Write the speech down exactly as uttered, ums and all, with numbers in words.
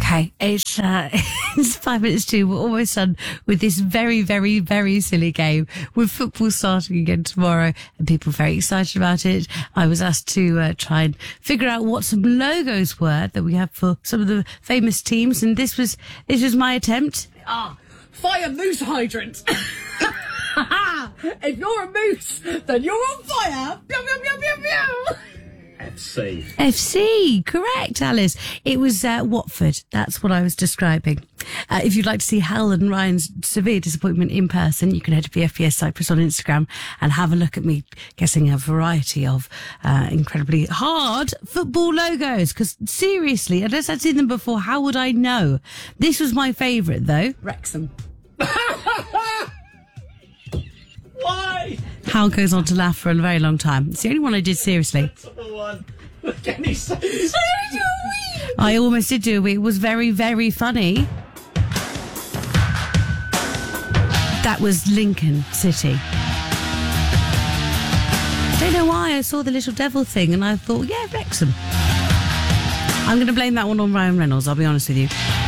Okay, it's uh, it's five minutes to. We're almost done with this very, very, very silly game. With football starting again tomorrow, and people are very excited about it. I was asked to uh, try and figure out what some logos were that we have for some of the famous teams, and this was this was my attempt. Ah, fire moose hydrant. If you're a moose, then you're on fire. Pew, pew, pew, pew, pew. F C. F C, correct, Alice. It was uh, Watford. That's what I was describing. Uh, if you'd like to see Hal and Ryan's severe disappointment in person, you can head to P F P S Cyprus on Instagram and have a look at me guessing a variety of uh, incredibly hard football logos. Because seriously, unless I'd seen them before, how would I know? This was my favourite, though. Wrexham. Why? Hal goes on to laugh for a very long time. It's the only one I did seriously. One. Can he say? I almost did do a wee. It was very, very funny. That was Lincoln City. Don't know why I saw the little devil thing and I thought, yeah, Wrexham. I'm going to blame that one on Ryan Reynolds, I'll be honest with you.